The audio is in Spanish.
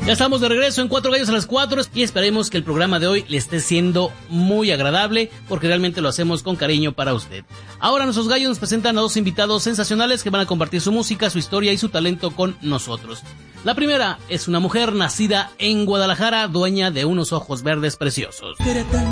Ya estamos de regreso en Cuatro Gallos a las 4 y esperemos que el programa de hoy le esté siendo muy agradable porque realmente lo hacemos con cariño para usted. Ahora nuestros gallos nos presentan a dos invitados sensacionales que van a compartir su música, su historia y su talento con nosotros. La primera es una mujer nacida en Guadalajara, dueña de unos ojos verdes preciosos. Era tan